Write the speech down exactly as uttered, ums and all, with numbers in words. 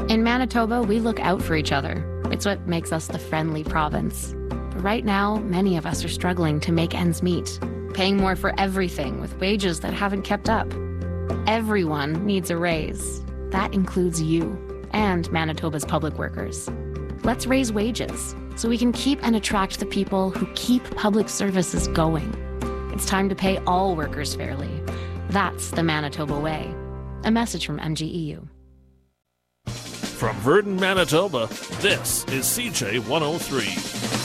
In Manitoba, we look out for each other. It's what makes us the friendly province. But right now, many of us are struggling to make ends meet, paying more for everything with wages that haven't kept up. Everyone needs a raise. That includes you and Manitoba's public workers. Let's raise wages so we can keep and attract the people who keep public services going. It's time to pay all workers fairly. That's the Manitoba way. A message from M G E U. From Virden, Manitoba, this is C J one oh three.